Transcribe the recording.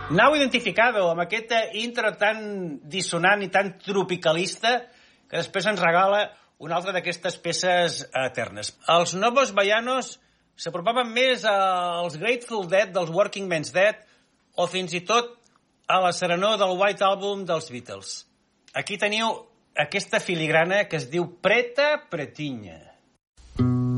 Nau identificado, amb aquest intro tan dissonant i tan tropicalista que després ens regala una altra d'aquestes peces eternes. Els Novos Baianos s'apropaven més als Grateful Dead dels Working Men's Dead o fins i tot a la serenor del White Album dels Beatles. Aquí teniu aquesta filigrana que es diu Preta Pretinya.